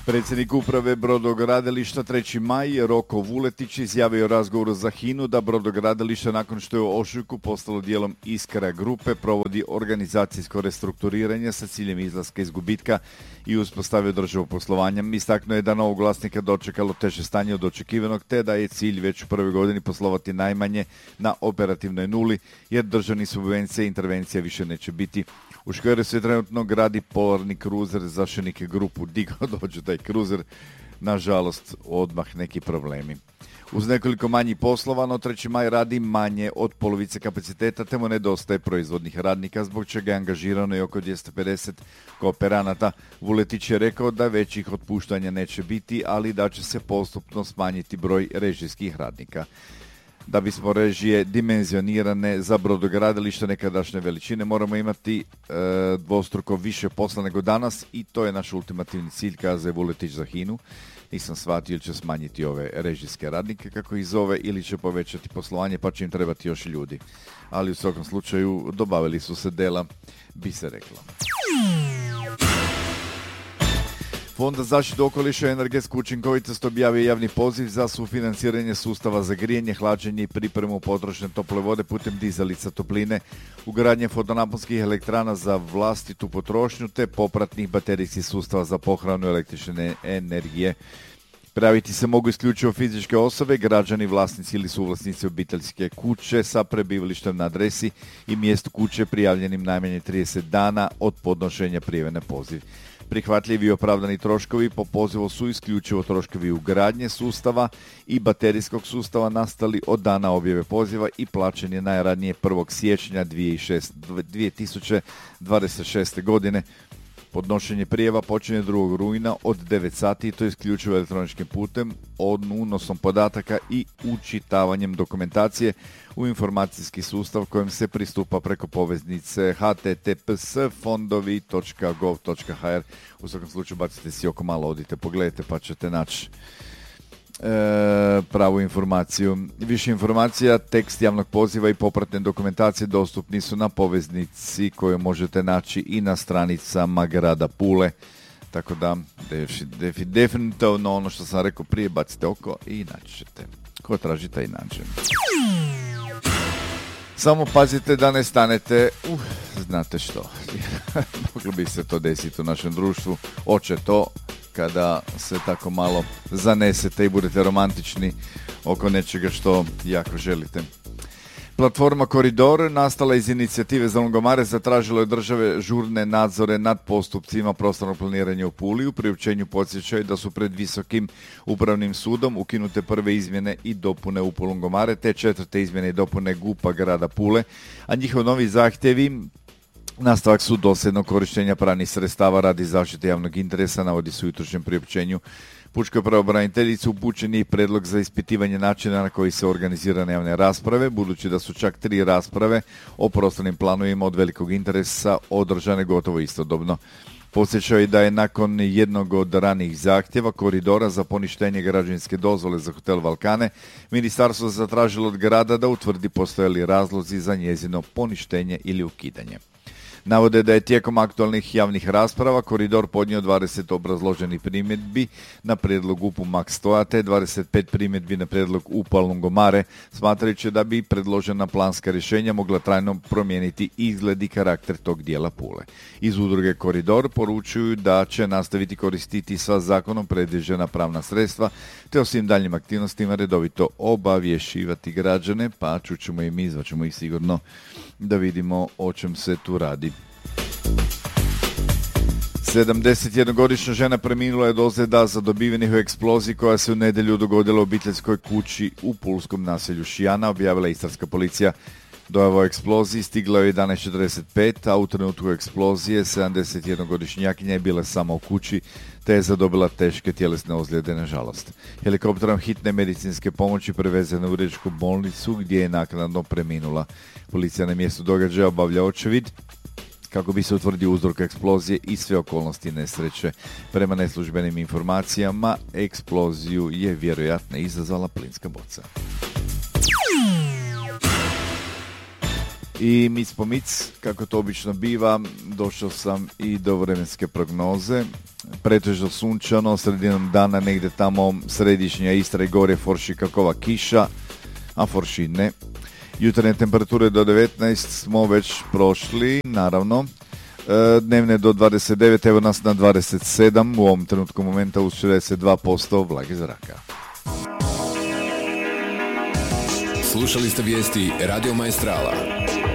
Predsjednik uprave brodogradilišta 3. maj Roko Vuletić izjavio u razgovoru za HINA-u da brodogradilište nakon što je u ožujku postalo dijelom Iskra grupe provodi organizacijsko restrukturiranje sa ciljem izlaska iz gubitka i uspostavio održivo poslovanje. Istaknuo je da novog vlasnika dočekalo teže stanje od očekivanog te da je cilj već u prvoj godini poslovati najmanje na operativnoj nuli jer državni subvencije i intervencija više neće biti. U Škveru se trenutno gradi polarni kruzer za Šenike grupu. Digao dođe taj kruzer, nažalost odmah neki problemi. Uz nekoliko manjih poslova, no 3. maj radi manje od polovice kapaciteta, te mu nedostaje proizvodnih radnika, zbog čega je angažirano i oko 250 kooperanata. Vuletić je rekao da većih otpuštanja neće biti, ali da će se postupno smanjiti broj režijskih radnika. Da bismo režije dimenzionirane za brodogradilište nekadašnje veličine, moramo imati dvostruko više posla nego danas i to je naš ultimativni cilj, kaže Vuletić za HINA-u. Nisam shvatio ili će smanjiti ove režijske radnike, kako ih zove, ili će povećati poslovanje pa će im trebati još ljudi. Ali u svakom slučaju dobavili su se dela, bi se reklo. Fond za zaštitu okoliša i energetsku učinkovitost objavio javni poziv za sufinanciranje sustava za grijanje, hlađenje i pripremu potrošne tople vode putem dizalica topline, ugradnje fotonaponskih elektrana za vlastitu potrošnju te popratnih baterijskih sustava za pohranu električne energije. Prijaviti se mogu isključivo fizičke osobe, građani, vlasnici ili suvlasnici obiteljske kuće sa prebivalištem na adresi i mjestu kuće prijavljenim najmanje 30 dana od podnošenja prijave na poziv. Prihvatljivi i opravdani troškovi po pozivu su isključivo troškovi ugradnje sustava i baterijskog sustava nastali od dana objave poziva i plaćen je najranije 1. siječnja 2026. godine. Podnošenje prijava počinje 2. rujna od 9 sati i to isključivo elektroničkim putem, unosom podataka i učitavanjem dokumentacije u informacijski sustav kojem se pristupa preko poveznice https://fondovi.gov.hr. U svakom slučaju bacite si oko malo, odite, pogledajte pa ćete naći pravu informaciju. Više informacija, tekst javnog poziva i popratne dokumentacije dostupni su na poveznici koju možete naći i na stranicama grada Pule. Tako da, definitivno ono što sam rekao prije, bacite oko i naći ćete. Ko traži, taj nađe. Samo pazite da ne stanete, znate što, moglo bi se to desiti u našem društvu, oče to, kada se tako malo zanesete i budete romantični oko nečega što jako želite. Platforma Koridor, nastala iz inicijative za Lungomare, zatražila je države žurne nadzore nad postupcima prostornog planiranja u Puli. U priopćenju podsjećaju da su pred Visokim upravnim sudom ukinute prve izmjene i dopune UP Lungomare, te 4. izmjene i dopune GUP-a grada Pule, a njihov novi zahtjevi nastavak su dosljednog korištenja pravnih sredstava radi zaštite javnog interesa, navodi se u jutrošnjem priopćenju. Pučkoj pravobraniteljici upućen je i predlog za ispitivanje načina na koji se organizirane javne rasprave, budući da su čak 3 rasprave o prostornim planovima od velikog interesa održane gotovo istodobno. Podsjećao je da je nakon jednog od ranih zahtjeva Koridora za poništenje građevinske dozvole za hotel Valkane, ministarstvo zatražilo od grada da utvrdi postoje li razlozi za njezino poništenje ili ukidanje. Navode da je tijekom aktualnih javnih rasprava Koridor podnio 20 obrazloženih primjedbi na prijedlog UP-u Max Stoja te 25 primjedbi na prijedlog UP-a Lungomare, smatrajući da bi predložena planska rješenja mogla trajno promijeniti izgled i karakter tog dijela Pule. Iz udruge Koridor poručuju da će nastaviti koristiti sva zakonom predviđena pravna sredstva te o svim daljnjim aktivnostima redovito obavješivati građane, pa čućemo i mi, zvaćemo ih sigurno da vidimo o čem se tu radi. 71-godišnja žena preminula je od ozljeda zadobivenih u eksploziji koja se u nedjelju dogodila u obiteljskoj kući u pulskom naselju Šijana, objavila istarska policija. Dojava o eksploziji stigla je u 11:45, a u trenutku eksplozije 71-godišnjakinja je bila sama u kući te je zadobila teške tjelesne ozljede, nažalost. Helikopterom hitne medicinske pomoći prevezena u Riječku bolnicu gdje je naknadno preminula. Policija na mjestu događaja obavlja očevid kako bi se utvrdio uzrok eksplozije i sve okolnosti nesreće. Prema neslužbenim informacijama, eksploziju je vjerojatno izazvala plinska boca. I mic po mic, kako to obično biva, došao sam i do vremenske prognoze. pretežno sunčano, sredinom dana negdje tamo središnja Istra i Gorje forši kakova kiša, a forši ne. Jutarnje temperature do 19 smo već prošli, naravno. Dnevne do 29, evo nas na 27, u ovom trenutku momenta uz 62% vlage zraka. Slušali ste vijesti Radio Maestrala.